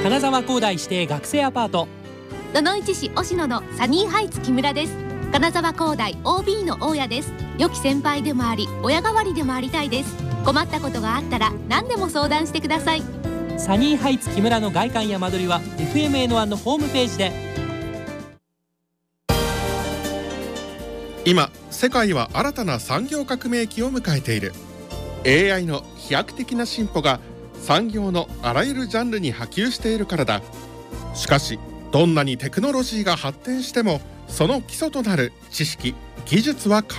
金沢工大指定学生アパート。 野々市市忍野のサニーハイツ木村です。金沢工大 OB の大家です。良き先輩でもあり親代わりでもありたいです。困ったことがあったら何でも相談してください。 サニーハイツ木村の外観や間取りは FMN1 のホームページで。 今世界は新たな産業革命期を迎えている。 AI の飛躍的な進歩が産業のあらゆるジャンルに波及しているからだ。しかしどんなにテクノロジーが発展してもその基礎となる知識・技術は変